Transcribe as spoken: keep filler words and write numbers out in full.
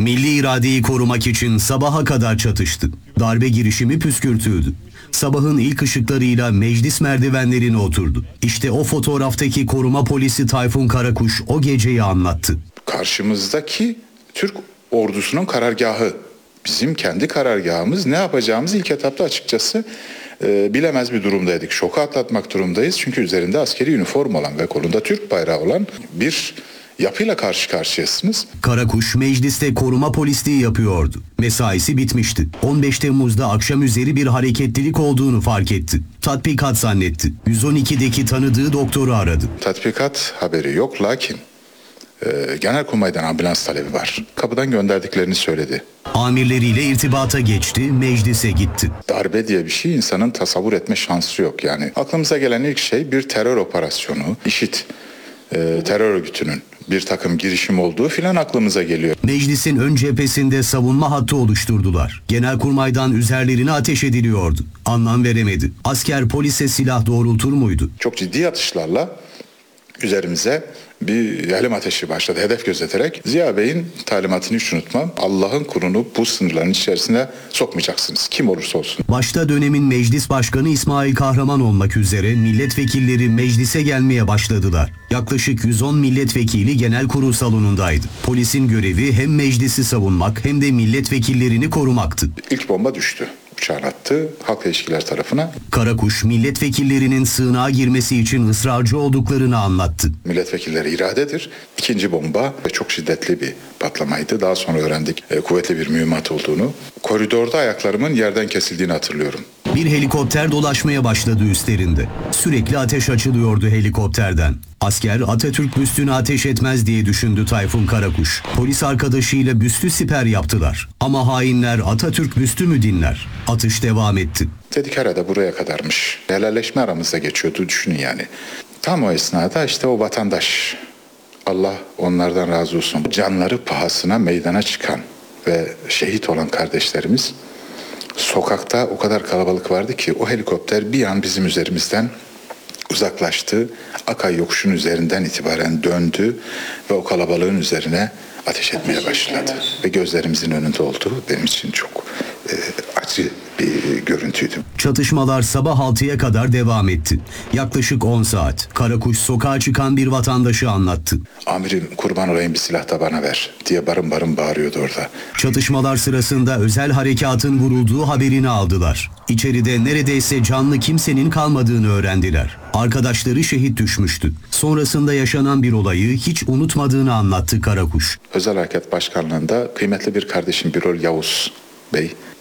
Milli iradeyi korumak için sabaha kadar çatıştı. Darbe girişimi püskürtüldü. Sabahın ilk ışıklarıyla meclis merdivenlerine oturdu. İşte o fotoğraftaki koruma polisi Tayfun Karakuş o geceyi anlattı. Karşımızdaki Türk ordusunun karargahı. Bizim kendi karargahımız, ne yapacağımızı ilk etapta açıkçası e, bilemez bir durumdaydık. Şoku atlatmak durumdayız çünkü üzerinde askeri üniforma olan ve kolunda Türk bayrağı olan bir yapıyla karşı karşıyasınız. Karakuş mecliste koruma polisliği yapıyordu. Mesaisi bitmişti. on beş Temmuz'da akşam üzeri bir hareketlilik olduğunu fark etti. Tatbikat zannetti. yüz on ikideki tanıdığı doktoru aradı. Tatbikat haberi yok lakin e, Genelkurmay'dan ambulans talebi var. Kapıdan gönderdiklerini söyledi. Amirleriyle irtibata geçti, meclise gitti. Darbe diye bir şey insanın tasavvur etme şansı yok yani. Aklımıza gelen ilk şey bir terör operasyonu, IŞİD e, terör örgütünün bir takım girişim olduğu filan aklımıza geliyor. Meclisin ön cephesinde savunma hattı oluşturdular. Genelkurmay'dan üzerlerine ateş ediliyordu. Anlam veremedi. Asker polise silah doğrultur muydu? Çok ciddi atışlarla üzerimize bir yalim ateşi başladı. Hedef gözeterek Ziya Bey'in talimatını hiç unutmam. Allah'ın kurunu bu sınırların içerisine sokmayacaksınız. Kim olursa olsun. Başta dönemin meclis başkanı İsmail Kahraman olmak üzere milletvekilleri meclise gelmeye başladılar. Yaklaşık yüz on milletvekili genel kurul salonundaydı. Polisin görevi hem meclisi savunmak hem de milletvekillerini korumaktı. İlk bomba düştü. Uçağın attı halk ilişkiler tarafına. Karakuş milletvekillerinin sığınağa girmesi için ısrarcı olduklarını anlattı. Milletvekilleri iradedir. İkinci bomba çok şiddetli bir patlamaydı. Daha sonra öğrendik e, kuvvetli bir mühimmat olduğunu. Koridorda ayaklarımın yerden kesildiğini hatırlıyorum. Bir helikopter dolaşmaya başladı üstlerinde. Sürekli ateş açılıyordu helikopterden. Asker Atatürk büstünü ateş etmez diye düşündü Tayfun Karakuş. Polis arkadaşıyla büstü siper yaptılar. Ama hainler Atatürk büstü mü dinler? Atış devam etti. Dedik herhalde buraya kadarmış. Helalleşme aramızda geçiyordu, düşünün yani. Tam o esnada işte o vatandaş, Allah onlardan razı olsun, canları pahasına meydana çıkan ve şehit olan kardeşlerimiz, sokakta o kadar kalabalık vardı ki o helikopter bir an bizim üzerimizden uzaklaştı. Akay yokuşun üzerinden itibaren döndü ve o kalabalığın üzerine ateş etmeye başladı. Ve gözlerimizin önünde oldu. Benim için çok e, acı bir görüntüydü. Çatışmalar sabah altıya kadar devam etti. Yaklaşık on saat. Karakuş sokağa çıkan bir vatandaşı anlattı. Amirim kurban olayım bir silah da bana ver diye barın barın bağırıyordu orada. Çatışmalar sırasında özel harekatın vurulduğu haberini aldılar. İçeride neredeyse canlı kimsenin kalmadığını öğrendiler. Arkadaşları şehit düşmüştü. Sonrasında yaşanan bir olayı hiç unutmadığını anlattı Karakuş. Özel Harekat Başkanlığı'nda kıymetli bir kardeşim Birol Yavuz Bey